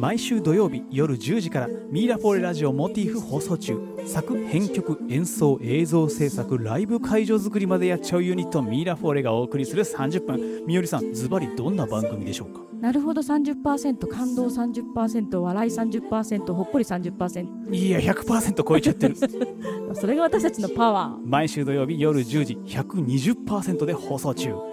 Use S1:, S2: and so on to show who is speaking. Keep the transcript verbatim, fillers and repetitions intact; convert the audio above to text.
S1: 毎週土曜日夜じゅうじからミイラフォーレラジオモティーフ放送中。作編曲演奏映像制作ライブ会場作りまでやっちゃうユニットミイラフォーレがお送りするさんじゅっぷん。みよりさん、ズバリどんな番組でしょうか？
S2: なるほど さんじゅっパーセント、 感動 さんじゅっパーセント、 笑い さんじゅっパーセント、 ほっこり さんじゅっパーセント。
S1: いや ひゃくパーセント 超えちゃってる
S2: それが私たちのパワー。
S1: 毎週土曜日夜じゅうじ ひゃくにじゅっパーセント で放送中。